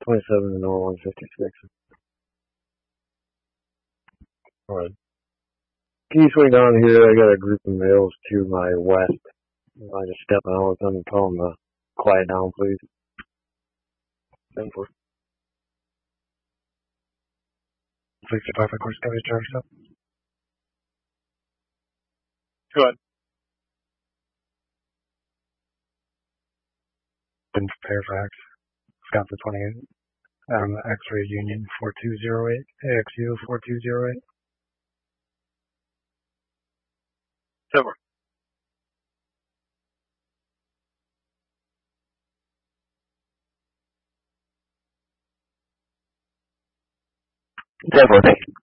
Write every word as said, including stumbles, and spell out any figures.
twenty-seven to North one fifty-six. Alright. Can you swing down here? I got a group of males to my west. I just stepping out with them and tell them to quiet down, please. ten four. sixty-five, of course, can be charged up. Go ahead. Been prepared for X. Scott the twenty-eight. Um, X-ray Union four two zero eight. A X U four two zero eight. Silver. ten four, thank you.